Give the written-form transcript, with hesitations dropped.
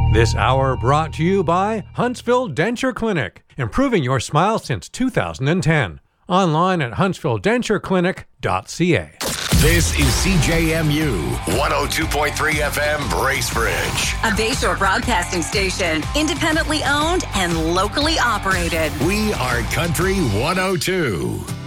This hour brought to you by Huntsville Denture Clinic, improving your smile since 2010. Online at huntsvilledentureclinic.ca. This is CJMU 102.3 FM Bracebridge. A Bayshore broadcasting station, independently owned and locally operated. We are Country 102.